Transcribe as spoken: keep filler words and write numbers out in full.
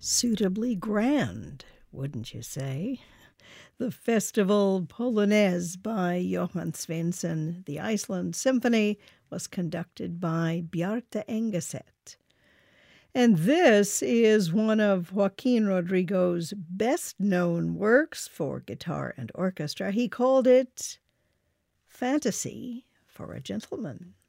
Suitably grand, wouldn't you say? The Festival Polonaise by Johann Svensson, the Iceland Symphony, was conducted by Bjarte Engeset. And this is one of Joaquin Rodrigo's best-known works for guitar and orchestra. He called it Fantasy for a Gentleman.